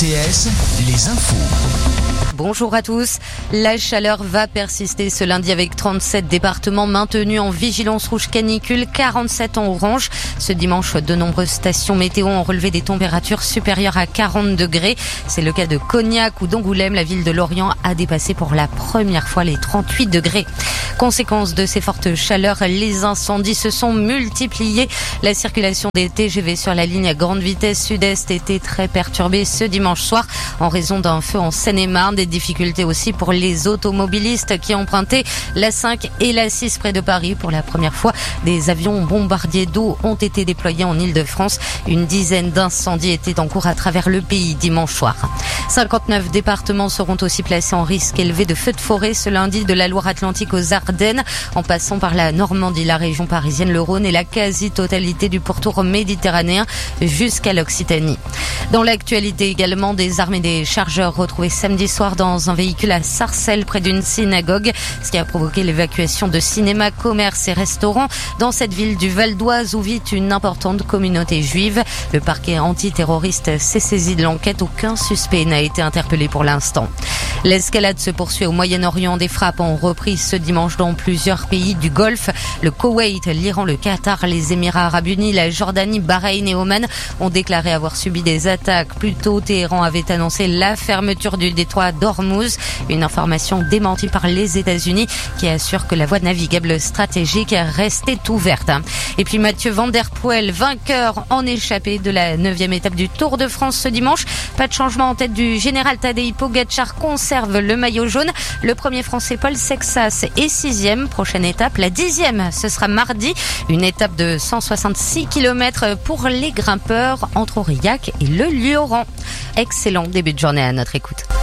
RTS, les infos. Bonjour à tous. La chaleur va persister ce lundi avec 37 départements maintenus en vigilance rouge canicule, 47 en orange. Ce dimanche, de nombreuses stations météo ont relevé des températures supérieures à 40 degrés. C'est le cas de Cognac ou d'Angoulême. La ville de Lorient a dépassé pour la première fois les 38 degrés. Conséquence de ces fortes chaleurs, les incendies se sont multipliés. La circulation des TGV sur la ligne à grande vitesse sud-est était très perturbée ce dimanche soir en raison d'un feu en Seine-et-Marne. Des difficultés aussi pour les automobilistes qui empruntaient la 5 et la 6 près de Paris. Pour la première fois, des avions bombardiers d'eau ont été déployés en Île-de-France. Une dizaine d'incendies étaient en cours à travers le pays dimanche soir. 59 départements seront aussi placés en risque élevé de feux de forêt ce lundi, de la Loire-Atlantique aux Ardennes, en passant par la Normandie, la région parisienne, le Rhône et la quasi-totalité du pourtour méditerranéen jusqu'à l'Occitanie. Dans l'actualité également, des armes et des chargeurs retrouvés samedi soir dans un véhicule à Sarcelles près d'une synagogue, ce qui a provoqué l'évacuation de cinémas, commerces et restaurants dans cette ville du Val d'Oise où vit une importante communauté juive. Le parquet antiterroriste s'est saisi de l'enquête. Aucun suspect n'a été interpellé pour l'instant. L'escalade se poursuit au Moyen-Orient. Des frappes ont repris ce dimanche dans plusieurs pays du Golfe. Le Koweït, l'Iran, le Qatar, les Émirats arabes unis, la Jordanie, Bahreïn et Oman ont déclaré avoir subi des attaques. Plus tôt, Téhéran avait annoncé la fermeture du détroit d'Ormuz, une information démentie par les États-Unis qui assure que la voie navigable stratégique restait ouverte. Et puis Mathieu Van Der Poel, vainqueur en échappée de la 9e étape du Tour de France ce dimanche. Pas de changement en tête du général Tadej Pogačar, conserve le maillot jaune. Le premier français Paul Sexas est 6e. Prochaine étape, la 10e, ce sera mardi. Une étape de 166 km pour les grimpeurs entre Aurillac et le Lioran. Excellent début de journée à notre écoute.